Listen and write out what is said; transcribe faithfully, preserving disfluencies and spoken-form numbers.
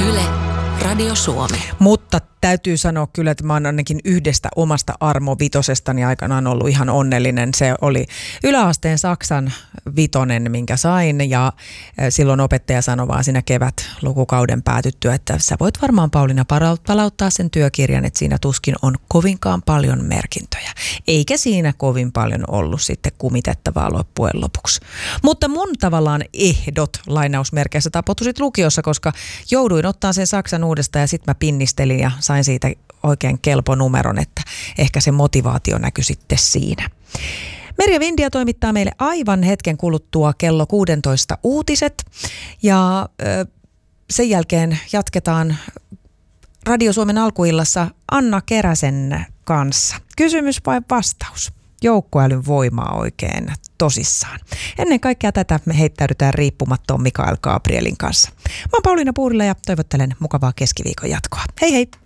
Yle, Radio Suomi. Mutta täytyy sanoa kyllä, että mä oon ainakin yhdestä omasta Armo Vitosestani aikanaan ollut ihan onnellinen. Se oli yläasteen Saksan vitonen, minkä sain, ja silloin opettaja sanoi vaan siinä kevät lukukauden päätyttyä, että sä voit varmaan Pauliina palauttaa sen työkirjan, että siinä tuskin on kovinkaan paljon merkintöjä. Eikä siinä kovin paljon ollut sitten kumitettavaa loppujen lopuksi. Mutta mun tavallaan ehdot lainausmerkeissä tapahtui sitten lukiossa, koska jouduin ottaa sen Saksan uudestaan ja sitten mä pinnistelin ja sain siitä oikein kelpo numeron, että ehkä se motivaatio näkyi sitten siinä. Merja Vindia toimittaa meille aivan hetken kuluttua kello kuusitoista uutiset ja ö, sen jälkeen jatketaan Radio Suomen alkuillassa Anna Keräsen kanssa. Kysymys vai vastaus? Joukkoälyn voimaa oikein tosissaan. Ennen kaikkea tätä me heittäydytään riippumattoon Mikael Gabrielin kanssa. Mä oon Pauliina Puurila ja toivottelen mukavaa keskiviikon jatkoa. Hei hei!